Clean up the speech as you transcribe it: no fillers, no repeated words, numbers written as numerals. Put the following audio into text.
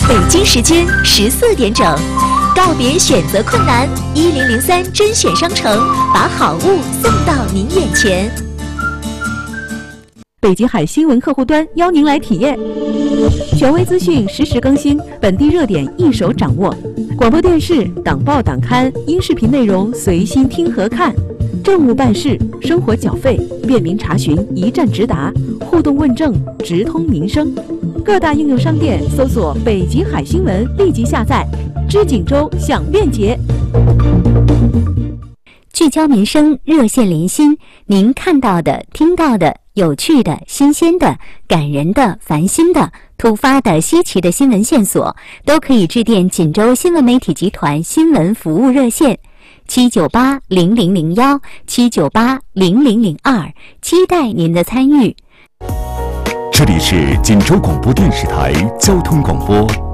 北京时间14点整，告别选择困难，1003甄选商城把好物送到您眼前。 北极海新闻客户端邀您来体验，权威资讯实时更新，本地热点一手掌握，广播电视、党报党刊、音视频内容随心听和看，政务办事、生活缴费便民查询，一站直达，互动问政，直通民生。各大应用商店搜索北极海新闻，立即下载，知锦州享便捷。 聚焦民生，热线连心，您看到的、听到的、有趣的、新鲜的、感人的、烦心的、突发的、稀奇的新闻线索，都可以致电锦州新闻媒体集团新闻服务热线7980001 7980002，期待您的参与。 这里是锦州广播电视台交通广播